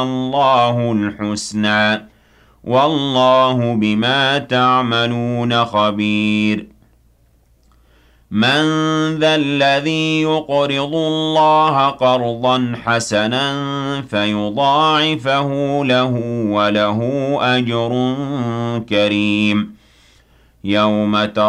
الله الحسنى والله بما تعملون خبير من ذا الذي يقرض الله قرضا حسنا فيضاعفه له وله أجر كريم يوم ترى